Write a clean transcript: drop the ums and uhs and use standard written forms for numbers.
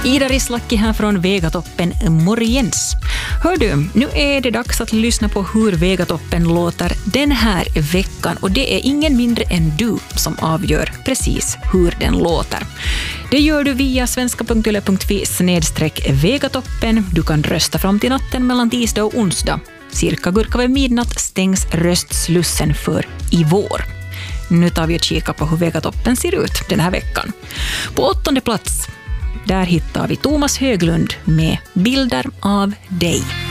Ida Rislaki här från Vegatoppen, morgens. Hör du, nu är det dags att lyssna på hur Vegatoppen låter den här veckan, och det är ingen mindre än du som avgör precis hur den låter. Det gör du via svenska.yle.fi/Vegatoppen. Du kan rösta fram till natten mellan tisdag och onsdag. Cirka gurka vid midnatt stängs röstslussen för i vår. Nu tar vi och kika på hur Vegatoppen ser ut den här veckan. På 8:e plats, där hittar vi Thomas Höglund med Bilder av dig.